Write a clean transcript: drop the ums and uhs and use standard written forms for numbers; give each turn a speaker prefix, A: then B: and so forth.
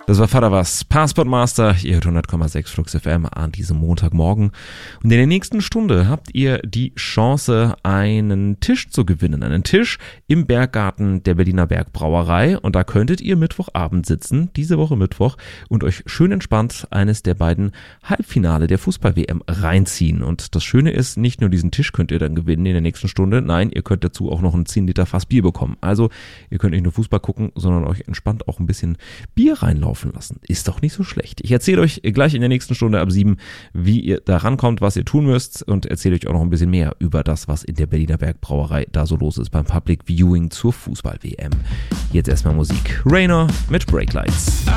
A: Das war Vater was, Passportmaster, ihr hört 100,6 Flux FM an diesem Montagmorgen. Und in der nächsten Stunde habt ihr die Chance, einen Tisch zu gewinnen. Einen Tisch im Berggarten der Berliner Bergbrauerei. Und da könntet ihr Mittwochabend sitzen, diese Woche Mittwoch, und euch schön entspannt eines der beiden Halbfinale der Fußball-WM reinziehen. Und das Schöne ist, nicht nur diesen Tisch könnt ihr dann gewinnen in der nächsten Stunde, nein, ihr könnt dazu auch noch ein 10 Liter Fass Bier bekommen. Also ihr könnt nicht nur Fußball gucken, sondern euch entspannt auch ein bisschen Bier reinlaufen lassen. Ist doch nicht so schlecht. Ich erzähle euch gleich in der nächsten Stunde ab 7, wie ihr da rankommt, was ihr tun müsst, und erzähle euch auch noch ein bisschen mehr über das, was in der Berliner Bergbrauerei da so los ist beim Public Viewing zur Fußball-WM. Jetzt erstmal Musik. Rainer mit Breaklights.